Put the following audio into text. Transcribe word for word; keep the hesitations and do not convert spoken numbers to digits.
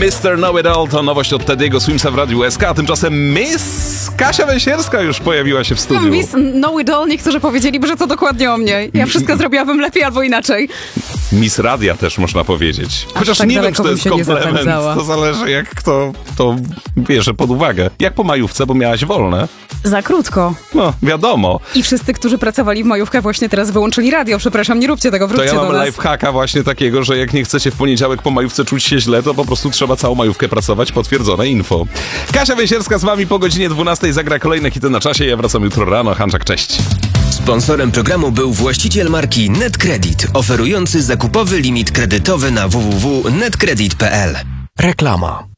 mister Know It All to nowość od Tediego Swimsa w Radiu S K, a tymczasem Miss Kasia Węsierska już pojawiła się w studiu. Miss Know It All, niektórzy powiedzieliby, że to dokładnie o mnie. Ja wszystko zrobiłabym lepiej albo inaczej. Miss Radia też można powiedzieć. Aż Chociaż tak nie wiem, czy to jest komplement. To zależy, jak kto to bierze pod uwagę. Jak po majówce, bo miałaś wolne. Za krótko. No, wiadomo. I wszyscy, którzy pracowali w majówkę, właśnie teraz wyłączyli radio. Przepraszam, nie róbcie tego, wróćcie to ja do mam nas. lifehacka właśnie takiego, że jak nie chcecie w poniedziałek po majówce czuć się źle, to po prostu trzeba całą majówkę pracować. Potwierdzone info. Kasia Węsierska z wami po godzinie dwunastej zagra kolejne hity na czasie. Ja wracam jutro rano. Hanczak, cześć. Sponsorem programu był właściciel marki NetCredit, oferujący zakupowy limit kredytowy na w w w kropka netcredit kropka p l. Reklama.